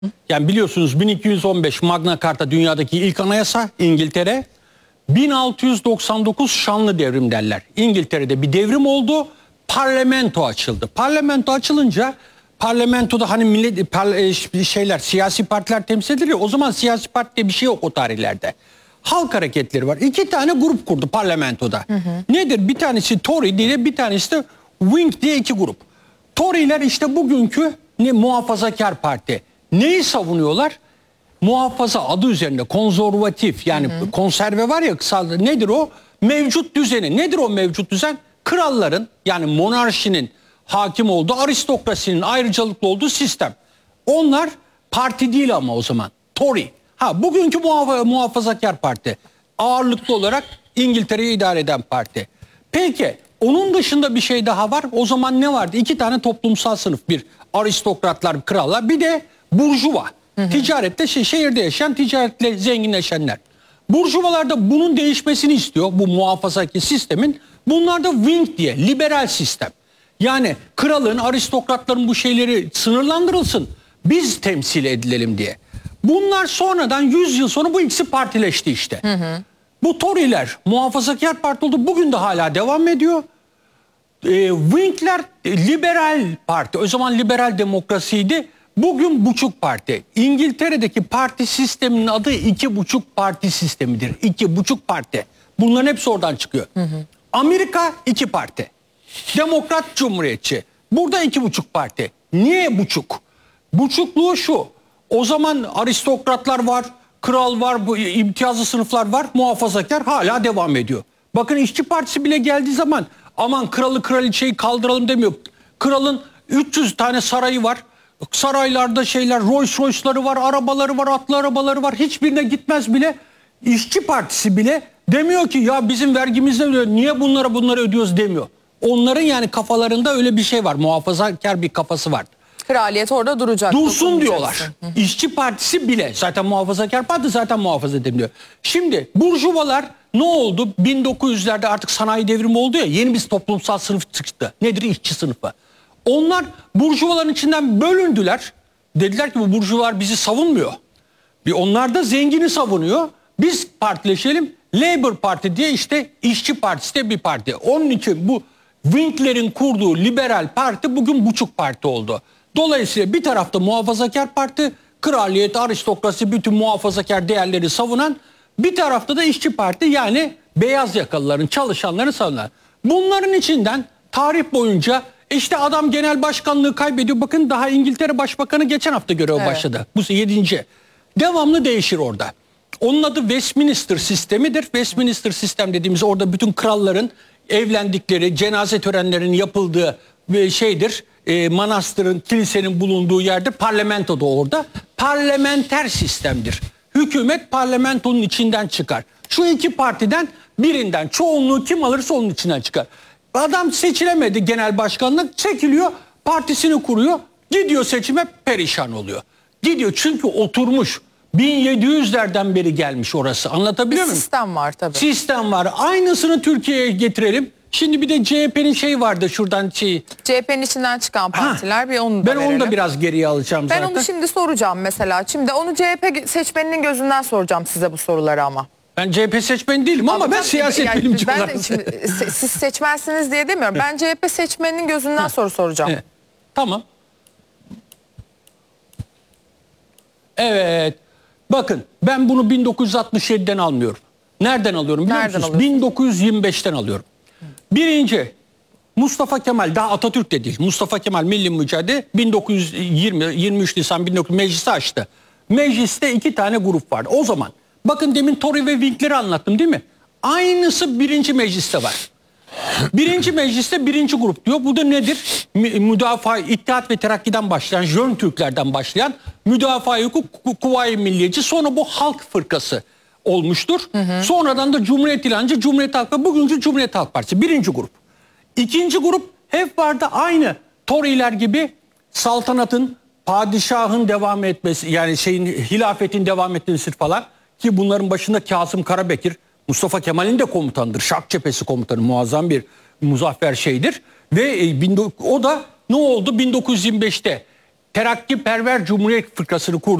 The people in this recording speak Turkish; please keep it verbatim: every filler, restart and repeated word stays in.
Yani biliyorsunuz bin iki yüz on beş Magna Carta dünyadaki ilk anayasa İngiltere. bin altı yüz doksan dokuz şanlı devrim derler. İngiltere'de bir devrim oldu. Parlamento açıldı. Parlamento açılınca parlamentoda hani millet parla, şeyler siyasi partiler temsil ediliyor. O zaman siyasi parti diye bir şey yok o tarihlerde. Halk hareketleri var. İki tane grup kurdu parlamentoda. Hı hı. Nedir? Bir tanesi Tory diye, bir tanesi de Whig diye iki grup. Tory'ler işte bugünkü ne muhafazakar parti. Neyi savunuyorlar? Muhafaza adı üzerinde konservatif yani hı hı. konserve var ya kısaltı nedir o? Mevcut düzeni. Nedir o mevcut düzen? Kralların yani monarşinin hakim olduğu, aristokrasinin ayrıcalıklı olduğu sistem. Onlar parti değil ama o zaman. Tory. Ha bugünkü muhafa muhafazakar parti. Ağırlıklı olarak İngiltere'yi idare eden parti. Peki onun dışında bir şey daha var. O zaman ne vardı? İki tane toplumsal sınıf. Bir aristokratlar, krallar, bir de burjuva. Hı hı. Ticarette şey, şehirde yaşayan, ticaretle zenginleşenler. Burjuvalar da bunun değişmesini istiyor. Bu muhafazaki sistemin. Bunlar da Whig diye liberal sistem. Yani kralın, aristokratların bu şeyleri sınırlandırılsın. Biz temsil edilelim diye. Bunlar sonradan yüz yıl sonra bu ikisi partileşti işte. Hı hı. Bu Tory'ler muhafazakar parti oldu. Bugün de hala devam ediyor. E, Whig'ler liberal parti. O zaman liberal demokrasiydi. Bugün buçuk parti. İngiltere'deki parti sisteminin adı iki buçuk parti sistemidir. İki buçuk parti. Bunların hepsi oradan çıkıyor. Hı hı. Amerika iki parti. Demokrat, Cumhuriyetçi. Burada iki buçuk parti. Niye buçuk? Buçukluğu şu. O zaman aristokratlar var, kral var, bu imtiyazlı sınıflar var, muhafazakar hala devam ediyor. Bakın İşçi Partisi bile geldiği zaman aman kralı kraliçeyi kaldıralım demiyor. Kralın üç yüz tane sarayı var. Saraylarda şeyler, Rolls Royce'ları var, arabaları var, atlı arabaları var. Hiçbirine gitmez bile. İşçi Partisi bile demiyor ki ya bizim vergimizle ödüyor. Niye bunlara bunları ödüyoruz demiyor. Onların yani kafalarında öyle bir şey var. Muhafazakar bir kafası var. Kraliyet orada duracak. Dursun diyorlar. İşçi Partisi bile zaten muhafazakar parti zaten muhafaza ediliyor. Şimdi burjuvalar ne oldu? bin dokuz yüzlerde artık sanayi devrimi oldu ya yeni bir toplumsal sınıf çıktı. Nedir? İşçi sınıfı. Onlar burjuvaların içinden bölündüler. Dediler ki bu burjuvalar bizi savunmuyor. Bir onlar da zengini savunuyor. Biz partileşelim. Labour Parti diye işte İşçi Partisi de bir parti. Onun için bu Whig'lerin kurduğu liberal parti bugün buçuk parti oldu. Dolayısıyla bir tarafta muhafazakar parti, kraliyet, aristokrasi, bütün muhafazakar değerleri savunan, bir tarafta da işçi parti yani beyaz yakalıların, çalışanların savunan. Bunların içinden tarih boyunca işte adam genel başkanlığı kaybediyor. Bakın daha İngiltere Başbakanı geçen hafta görev evet. başladı. Bu yedinci. Devamlı değişir orada. Onun adı Westminster sistemidir. Westminster sistem dediğimiz orada bütün kralların evlendikleri, cenaze törenlerinin yapıldığı şeydir. E, manastırın, kilisenin bulunduğu yerde parlamento da orada. Parlamenter sistemdir. Hükümet parlamentonun içinden çıkar. Şu iki partiden birinden çoğunluğu kim alırsa onun içinden çıkar. Adam seçilemedi genel başkanlık, çekiliyor, partisini kuruyor, gidiyor seçime perişan oluyor. Gidiyor çünkü oturmuş. bin yedi yüzlerden beri gelmiş orası. Anlatabiliyor muyum? Sistem var tabii. Sistem var. Aynısını Türkiye'ye getirelim. Şimdi bir de C H P'nin şeyi vardı şuradan şey. C H P'nin içinden çıkan partiler ha, bir onu da Ben verelim. onu da biraz geriye alacağım ben zaten. Ben onu şimdi soracağım mesela. Şimdi onu C H P seçmeninin gözünden soracağım size bu soruları ama. Ben C H P seçmeni değilim ama, ama ben siyaset yani, bilimci ben olarak. de şimdi, siz seçmensiniz diye demiyorum. Ben C H P seçmeninin gözünden ha. soru soracağım. Evet. Tamam. Evet. Bakın ben bunu bin dokuz yüz altmış yediden almıyorum. Nereden alıyorum biliyor Nereden musunuz? bin dokuz yüz yirmi beşten alıyorum. Birinci Mustafa Kemal, daha Atatürk de değil. Mustafa Kemal Milli Mücadele bin dokuz yüz yirmi yirmi üç Nisan bin dokuz yüz meclisi açtı. Mecliste iki tane grup vardı. O zaman bakın demin Tory ve Whig'leri anlattım değil mi? Aynısı birinci mecliste var. Birinci mecliste birinci grup diyor. Bu da nedir? Müdafaa, İttihat ve Terakki'den başlayan, Jön Türklerden başlayan müdafaa hukuk, Kuvayi Milliyeci, sonra bu Halk Fırkası olmuştur. Hı hı. Sonradan da Cumhuriyet İlancı, Cumhuriyet Halk Partisi, bugünkü Cumhuriyet Halk Partisi. Birinci grup. İkinci grup hep vardı aynı Tory'ler gibi saltanatın, padişahın devam etmesi, yani şeyin hilafetin devam etmesi falan, ki bunların başında Kasım Karabekir, Mustafa Kemal'in de komutanıdır. Şark Cephesi komutanı, muazzam bir muzaffer şeydir. Ve o da ne oldu bin dokuz yüz yirmi beşte Terakkiperver Cumhuriyet Fırkası'nı kurdu.